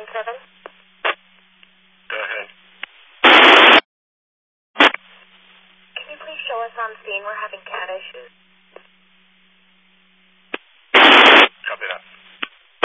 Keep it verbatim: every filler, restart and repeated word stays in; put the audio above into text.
seven. Go ahead. Can you please show us on scene? We're having cat issues.